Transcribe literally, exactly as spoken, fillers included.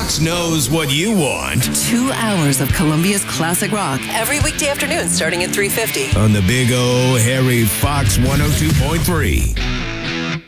Fox knows what you want. Two hours of Columbia's classic rock every weekday afternoon starting at three fifty. On the Big O Harry Fox one oh two point three.